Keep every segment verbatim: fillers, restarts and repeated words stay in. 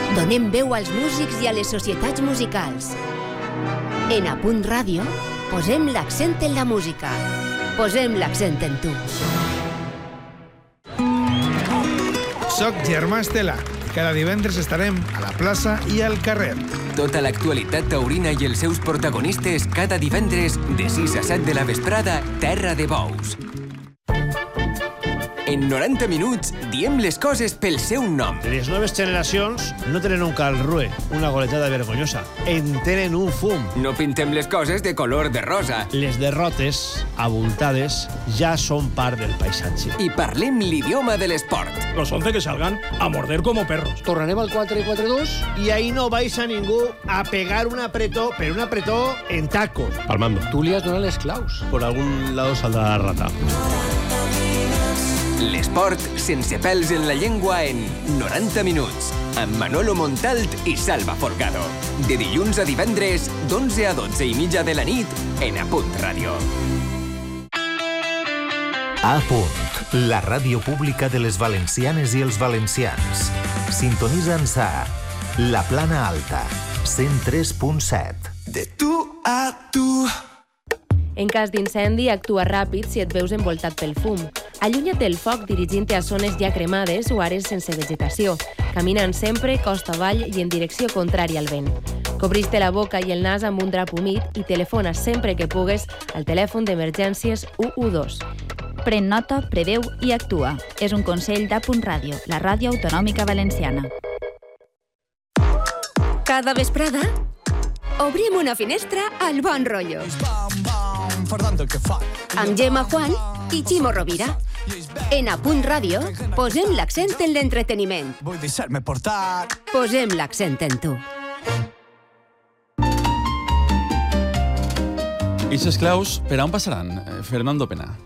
Donem veu als músics i a les societats musicals. En Apunt Ràdio, posem l'accent en la música. Posem l'accent en tu. Soc Germà Estela. Cada divendres estarem a la plaça i al carrer. Tota l'actualitat taurina i els seus protagonistes cada divendres de sis a set de la vesprada, Terra de Bous. En noranta minuts diem les coses pel seu nom. Les noves generacions no tenen un calrue, una goletada vergonyosa. En tenen un fum. No pintem les coses de color de rosa. Les derrotes, abultades, ja són part del paisatge. I parlem l'idioma de l'esport. Los once que salgan a morder como perros. Tornarem al quatre quatre dos i ahí no vais a ningú a pegar un apretó, pero un apretó en tacos. Palmando. Tú li has donat les claus. Por algún lado saldrá la rata. L'esport sense pèls en la llengua en noranta minuts, amb Manolo Montalt i Salva Folgado. De dilluns a divendres, d'onze a dotze i mitja de la nit, en Apunt Ràdio. A Punt, la ràdio pública de les valencianes i els valencians. Sintonitza'ns a La Plana Alta, cent tres punt set. De tu a tu. En cas d'incendi, actua ràpid si et veus envoltat pel fum. Allunya't del foc dirigint-te a zones ja cremades o àrees sense vegetació, caminant sempre costa avall i en direcció contrària al vent. Cobreix-te la boca i el nas amb un drap humit i telefona sempre que pugues al telèfon d'emergències u u dos. Pren nota, preveu i actua. És un consell d'Apunt Ràdio, la ràdio autonòmica valenciana. Cada vesprada obrim una finestra al bon rotllo. Amb Gemma Juan i Ximo Rovira. En Apunt Ràdio posem l'accent en l'entreteniment. Posem l'accent en tu. ¿Y esos claus, pero aún pasarán? Fernando Pena.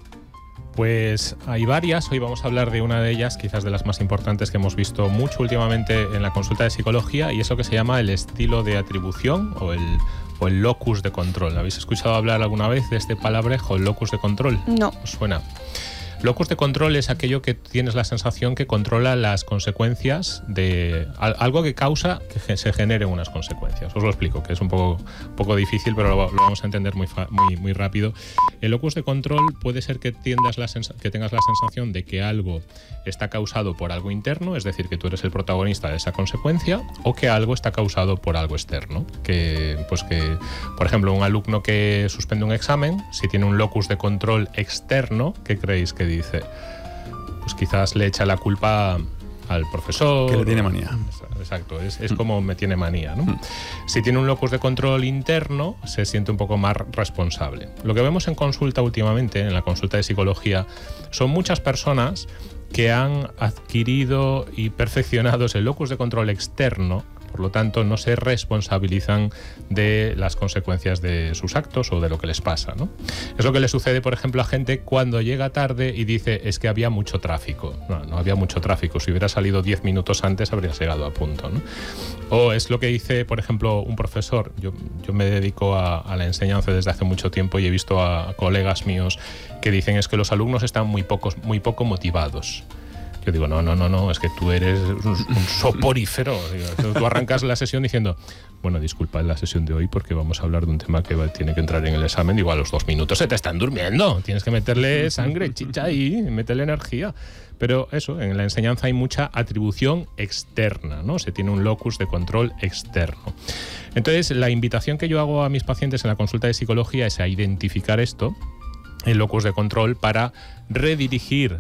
Pues hay varias. Hoy vamos a hablar de una de ellas, quizás de las más importantes que hemos visto mucho últimamente en la consulta de psicología, y es lo que se llama el estilo de atribución o el, o el locus de control. ¿Habéis escuchado hablar alguna vez de este palabrejo, el locus de control? No. ¿Os suena? Locus de control es aquello que tienes la sensación que controla las consecuencias de algo que causa que se generen unas consecuencias. Os lo explico, que es un poco, poco difícil, pero lo, lo vamos a entender muy, muy, muy rápido. El locus de control puede ser que, tiendas la que tengas la sensación de que algo está causado por algo interno, es decir, que tú eres el protagonista de esa consecuencia, o que algo está causado por algo externo. Que, pues que, por ejemplo, un alumno que suspende un examen, si tiene un locus de control externo, ¿qué creéis que dice? Pues quizás le echa la culpa al profesor. Que le tiene manía. Exacto, es, es como me tiene manía, ¿no? Si tiene un locus de control interno, se siente un poco más responsable. Lo que vemos en consulta últimamente, en la consulta de psicología, son muchas personas que han adquirido y perfeccionado ese locus de control externo. Por lo tanto, no se responsabilizan de las consecuencias de sus actos o de lo que les pasa, ¿no? Es lo que le sucede, por ejemplo, a gente cuando llega tarde y dice es que había mucho tráfico. No, no había mucho tráfico. Si hubiera salido diez minutos antes, habrías llegado a punto, ¿no? O es lo que dice, por ejemplo, un profesor. Yo, yo me dedico a, a la enseñanza desde hace mucho tiempo y he visto a colegas míos que dicen es que los alumnos están muy, pocos, muy poco motivados. Yo digo, no, no, no, no, es que tú eres un, un soporífero. Digo, tú arrancas la sesión diciendo, bueno, disculpa en la sesión de hoy porque vamos a hablar de un tema que va, tiene que entrar en el examen. Digo, a los dos minutos se te están durmiendo. Tienes que meterle sangre, chicha ahí, meterle energía. Pero eso, en la enseñanza hay mucha atribución externa, ¿no? Se tiene un locus de control externo. Entonces, la invitación que yo hago a mis pacientes en la consulta de psicología es a identificar esto, el locus de control, para redirigir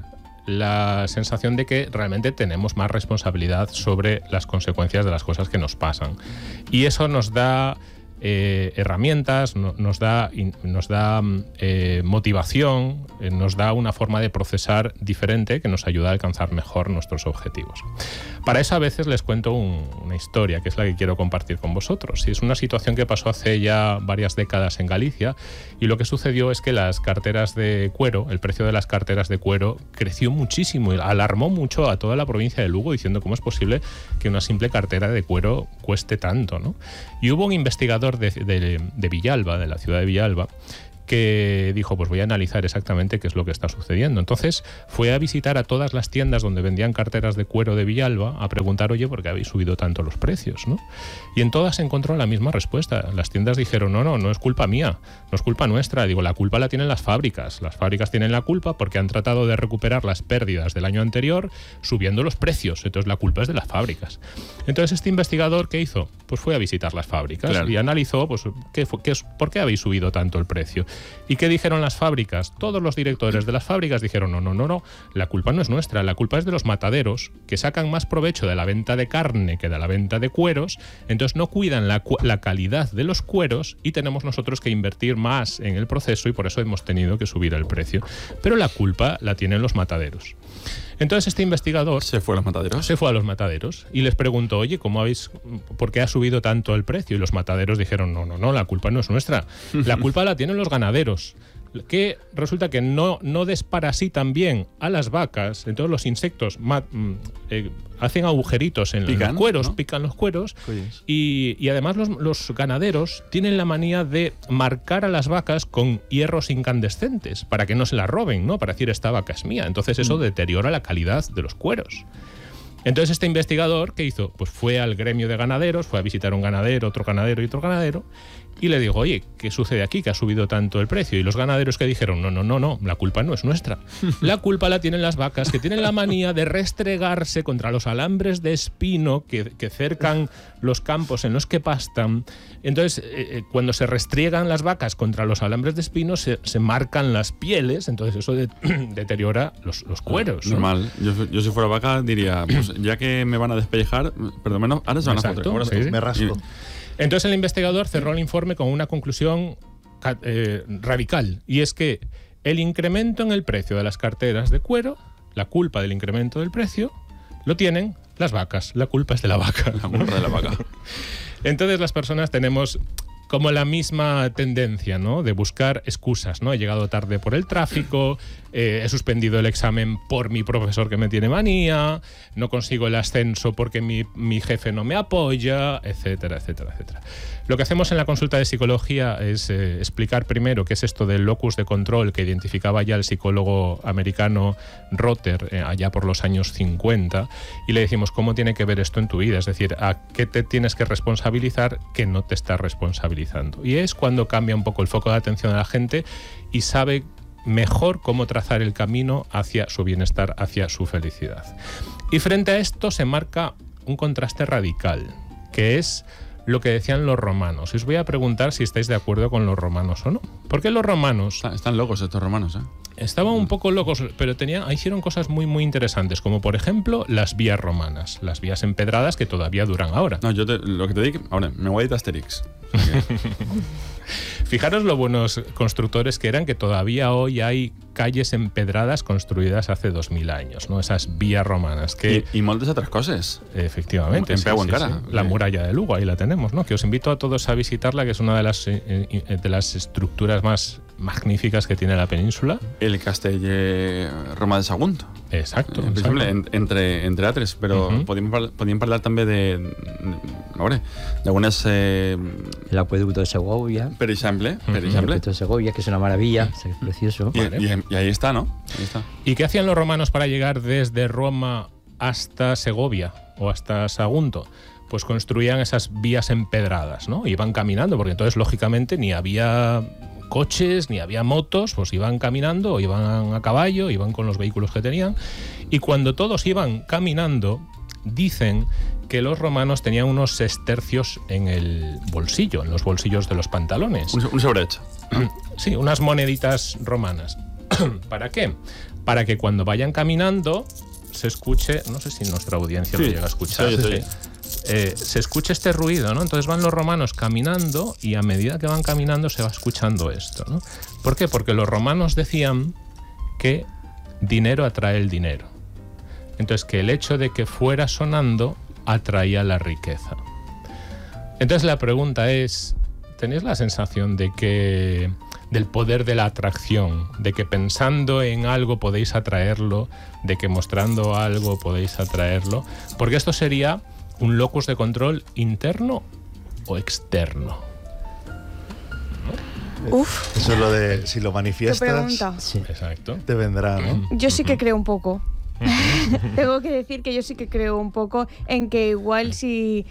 la sensación de que realmente tenemos más responsabilidad sobre las consecuencias de las cosas que nos pasan. Y eso nos da eh, herramientas, no, nos da, in, nos da eh, motivación, eh, nos da una forma de procesar diferente que nos ayuda a alcanzar mejor nuestros objetivos. Para eso a veces les cuento un, una historia que es la que quiero compartir con vosotros. Y es una situación que pasó hace ya varias décadas en Galicia, y lo que sucedió es que las carteras de cuero, el precio de las carteras de cuero creció muchísimo y alarmó mucho a toda la provincia de Lugo, diciendo cómo es posible que una simple cartera de cuero cueste tanto, ¿no? Y hubo un investigador de, de, de Villalba, de la ciudad de Villalba, que dijo, pues voy a analizar exactamente qué es lo que está sucediendo. Entonces fue a visitar a todas las tiendas donde vendían carteras de cuero de Villalba a preguntar, oye, ¿por qué habéis subido tanto los precios, ¿no? Y en todas encontró la misma respuesta. Las tiendas dijeron, no, no, no es culpa mía, no es culpa nuestra. Digo, la culpa la tienen las fábricas. Las fábricas tienen la culpa porque han tratado de recuperar las pérdidas del año anterior subiendo los precios. Entonces la culpa es de las fábricas. Entonces este investigador, ¿qué hizo? Pues fue a visitar las fábricas, claro, y analizó, pues, ¿qué fue, qué es, ¿por qué habéis subido tanto el precio? ¿Y qué dijeron las fábricas? Todos los directores de las fábricas dijeron, no, no, no, no, la culpa no es nuestra, la culpa es de los mataderos, que sacan más provecho de la venta de carne que de la venta de cueros, entonces no cuidan la, la calidad de los cueros y tenemos nosotros que invertir más en el proceso y por eso hemos tenido que subir el precio. Pero la culpa la tienen los mataderos. Entonces este investigador se fue a los mataderos. Se fue a los mataderos y les preguntó, oye, ¿cómo habéis, por qué ha subido tanto el precio? Y los mataderos dijeron, no, no, no, la culpa no es nuestra, la culpa la tienen los ganaderos, que resulta que no, no desparasitan bien a las vacas, entonces los insectos ma, eh, hacen agujeritos en pican, los cueros, ¿no? pican los cueros, y, y además los, los ganaderos tienen la manía de marcar a las vacas con hierros incandescentes para que no se las roben, ¿no? Para decir, esta vaca es mía. Entonces eso mm. deteriora la calidad de los cueros. Entonces este investigador, ¿qué hizo? Pues fue al gremio de ganaderos, fue a visitar un ganadero, otro ganadero y otro ganadero, y le dijo, oye, ¿qué sucede aquí? Que ha subido tanto el precio. Y los ganaderos que dijeron, no, no, no, no, la culpa no es nuestra. La culpa la tienen las vacas, que tienen la manía de restregarse contra los alambres de espino que, que cercan los campos en los que pastan. Entonces, eh, cuando se restriegan las vacas contra los alambres de espino, se, se marcan las pieles, entonces eso de, deteriora los, los cueros. Normal. ¿No? Yo, yo si fuera vaca diría, pues ya que me van a despellejar, perdón, menos, ahora se van Exacto, a fotre. Sí, sí. Me rasco. Entonces el investigador cerró el informe con una conclusión eh, radical, y es que el incremento en el precio de las carteras de cuero, la culpa del incremento del precio, lo tienen las vacas. La culpa es de la vaca. La culpa de la vaca. Entonces las personas tenemos como la misma tendencia, ¿no? De buscar excusas, ¿no? He llegado tarde por el tráfico, eh, he suspendido el examen por mi profesor que me tiene manía, no consigo el ascenso porque mi, mi jefe no me apoya, etcétera, etcétera, etcétera. Lo que hacemos en la consulta de psicología es eh, explicar primero qué es esto del locus de control que identificaba ya el psicólogo americano Rotter eh, allá por los años cincuenta, y le decimos cómo tiene que ver esto en tu vida, es decir, a qué te tienes que responsabilizar que no te estás responsabilizando. Y es cuando cambia un poco el foco de atención a la gente y sabe mejor cómo trazar el camino hacia su bienestar, hacia su felicidad. Y frente a esto se marca un contraste radical, que es lo que decían los romanos. Y os voy a preguntar si estáis de acuerdo con los romanos o no. Porque los romanos... Están, están locos estos romanos, ¿eh? Estaban un poco locos, pero tenían, hicieron cosas muy, muy interesantes, como por ejemplo las vías romanas, las vías empedradas que todavía duran ahora. No, yo te, lo que te digo, ahora, me voy a ir a Asterix. Okay. Fijaros lo buenos constructores que eran, que todavía hoy hay calles empedradas construidas hace dos mil años, ¿no? Esas vías romanas. Que, y, y moltes otras cosas. Efectivamente. En sí, peu en sí, cara. Sí. La muralla de Lugo, ahí la tenemos, ¿no? Que os invito a todos a visitarla, que es una de las, eh, de las estructuras más magníficas que tiene la península. El castell eh, Roma de Sagunto. Exacto. Eh, exacto. En, entre, entre altres, però uh-huh. podíem, par podíem parlar també de, d'algunes... Eh, el acueducto de Segovia. Per exemple. Uh-huh. Per exemple. El acueducto de Segovia, que es una maravilla, es precioso. Y, vale. y, y ahí está, ¿no? Ahí está. ¿Y qué hacían los romanos para llegar desde Roma hasta Segovia o hasta Sagunto? Pues construían esas vías empedradas, ¿no? Iban caminando, porque entonces, lógicamente, ni había coches, ni había motos, pues iban caminando, o iban a caballo, iban con los vehículos que tenían. Y cuando todos iban caminando, dicen que los romanos tenían unos sestercios en el bolsillo, en los bolsillos de los pantalones. Un, un sobrehecho. Sí, unas moneditas romanas. ¿Para qué? Para que cuando vayan caminando se escuche, no sé si nuestra audiencia sí, lo llega a escuchar, sí, sí. Eh, se escucha este ruido, ¿no? Entonces van los romanos caminando y a medida que van caminando se va escuchando esto, ¿no? ¿Por qué? Porque los romanos decían que dinero atrae el dinero. Entonces, que el hecho de que fuera sonando atraía la riqueza. Entonces la pregunta es, ¿tenéis la sensación de que del poder de la atracción, de que pensando en algo podéis atraerlo, de que mostrando algo podéis atraerlo? Porque esto sería un locus de control interno o externo. Uf. Eso es lo de si lo manifiestas. ¿Qué pregunta? Sí. Exacto. Te vendrá, ¿no? Yo sí que creo un poco. Tengo que decir que yo sí que creo un poco en que igual si,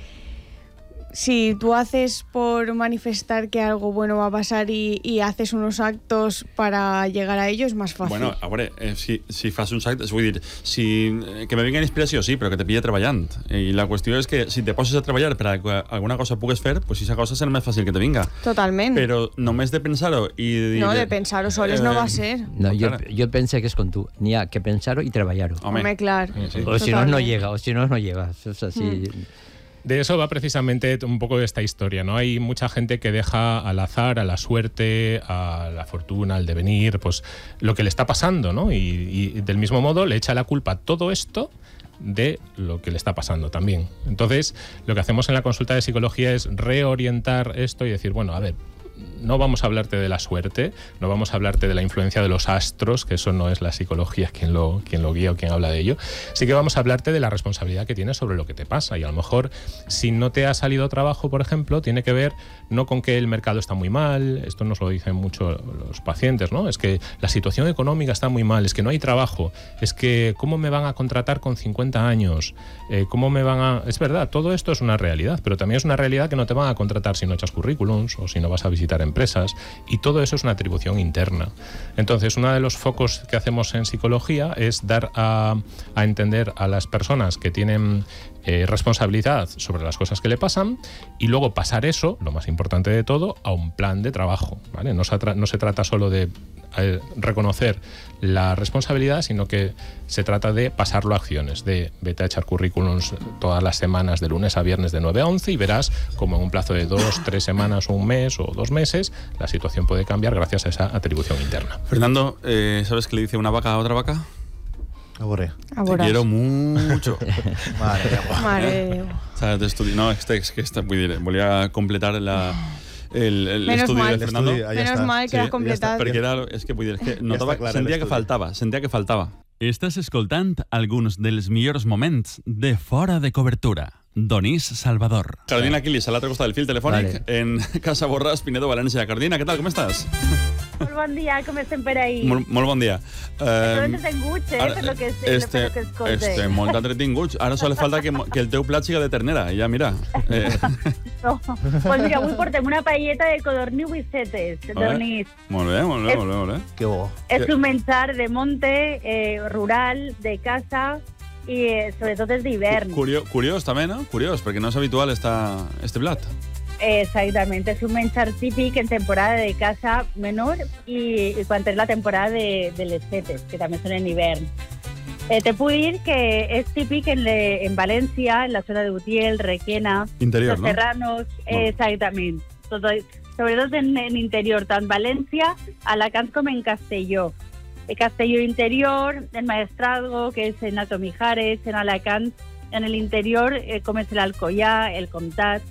si tú haces por manifestar que algo bueno va a pasar y, i haces unos actos para llegar a ello, es más fácil. Bueno, a veure, eh, si, si fas uns actes, vull dir, si, eh, que me vinga inspiració, sí, però que te pilla treballant. I la qüestió és que si te poses a treballar per a que alguna cosa pugues fer, pues esa cosa serà més fàcil que te vinga. Totalment. Però només de pensar-ho i... dir, No, de pensar-ho soles eh, no va a ser. No, yo, yo pensé que es con tú. Ni a que pensar y trabajar. Home, Home clar. Sí, sí. O si no, no llega, o si no, no llega. O sea, si... Mm. De eso va precisamente un poco de esta historia, ¿no? Hay mucha gente que deja al azar, a la suerte, a la fortuna, al devenir, pues lo que le está pasando, ¿no? Y, y del mismo modo le echa la culpa a todo esto de lo que le está pasando también. Entonces, lo que hacemos en la consulta de psicología es reorientar esto y decir, bueno, a ver, no vamos a hablarte de la suerte, no vamos a hablarte de la influencia de los astros, que eso no es la psicología quien lo, quien lo guía o quien habla de ello. Sí que vamos a hablarte de la responsabilidad que tienes sobre lo que te pasa. Y a lo mejor, si no te ha salido trabajo, por ejemplo, tiene que ver no con que el mercado está muy mal, esto nos lo dicen mucho los pacientes, ¿no? Es que la situación económica está muy mal, es que no hay trabajo, es que ¿cómo me van a contratar con cincuenta años? Eh, ¿Cómo me van a...? Es verdad, todo esto es una realidad, pero también es una realidad que no te van a contratar si no echas currículums o si no vas a visitar empresas, y todo eso es una atribución interna. Entonces, uno de los focos que hacemos en psicología es dar a, a entender a las personas que tienen eh, responsabilidad sobre las cosas que le pasan y luego pasar eso, lo más importante de todo, a un plan de trabajo, ¿vale? No se, tra- no se trata solo de eh, reconocer la responsabilidad, sino que se trata de pasarlo a acciones, de vete a echar currículums todas las semanas de lunes a viernes de nueve a once y verás como en un plazo de dos, tres semanas o un mes o dos meses la situación puede cambiar gracias a esa atribución interna. Fernando, eh, ¿sabes qué le dice una vaca a otra vaca? Aboré. Te quiero mucho. Mare, Mare. Mare. No, és que, és que està, vull dir, volia completar la... l'estudi de Fernando. Ja Menos mal que sí, has completat. Ja perquè era, és que, vull dir, és que notava, ja sentia que faltava, sentia que faltava. Estàs escoltant alguns dels millors moments de Fora de Cobertura. Donís Salvador. Carolina Quilis, a l'altre costat del fil telefònic, vale. En Casa Borràs, Pinedo, València. Carolina, què tal, com estàs? Molt bon dia, com estem per ahí? Molt, molt bon dia. Estem entretinguts, eh, per lo que, este, per lo que escoltes. Este, molt entretinguts. Ara sols falta que, que el teu plat siga de ternera, ja, mira. Eh. No, pues mira, avui portem una paelleta de codorniu i setes, Donís. Molt bé, molt bé, molt bé, molt bé. Que bo. És un menjar de monte, eh, rural, de casa, i eh, sobretot és d'hivern. Curiós, curiós també, no? Curiós, perquè no és habitual esta, este plat. Exactament, és un menjar típic en temporada de caça menor i, i quan és la temporada de, de les setes, que també són en hivern. Eh, te puc dir que és típic en, le, en València, en la zona de Utiel, Requena, interior, Los no? Serranos, eh, exactament. Tot, sobretot en, en interior, tant València, Alacant com en Castelló. El Castelló interior, en Maestrazgo, que és en Alto Mijares, en Alacant, en el interior, eh, com és l'Alcoià, el Comtat.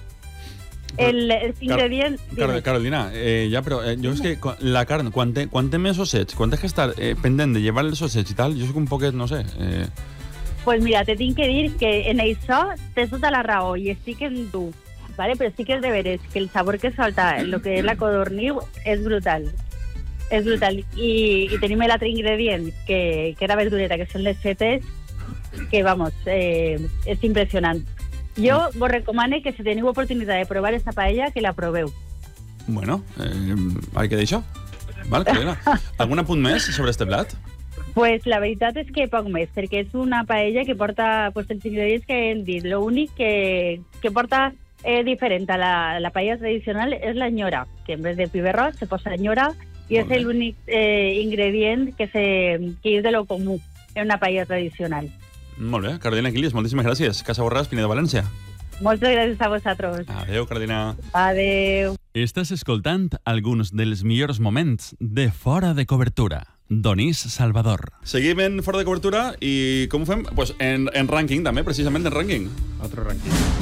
El, els ingredients... Car Carolina, eh, ja, però eh, jo és que la carn, quan té, quan té més ossets, quan té que estar eh, pendent de llevar els ossets i tal, jo soc un poquet, no sé... Eh... Pues mira, te tinc que dir que en això tens tota la raó i estic en tu, ¿vale? Però sí que és de veres que el sabor que solta el que és la codorniu és brutal. És brutal. I, i tenim l'altre ingredient, que, que era verdureta, que són les setes, que, vamos, eh, és impressionant. Jo vos recomano que si teniu oportunitat de provar esta paella, que la proveu. Bueno, eh, hay que dir això. Val, Carolina. Algun apunt més sobre este plat? Pues la veritat és que poc més, perquè és una paella que porta pues, els ingredients que hem dit. L'únic que, que porta eh, diferent a la, la paella tradicional és la nyora, que en vez de piberrot se posa nyora i és l'únic eh, ingredient que, se, que és de lo comú en una paella tradicional. Molt bé, Carolina Quilis, moltíssimes gràcies. Casa Borràs, Pinedo, València. Moltes gràcies a vosaltres. Adéu, Carolina. Adéu. Estàs escoltant alguns dels millors moments de Fora de Cobertura. Donís Salvador. Seguim en Fora de Cobertura i com ho fem? Pues en, en rànquing també, precisament en rànquing. Altre rànquing.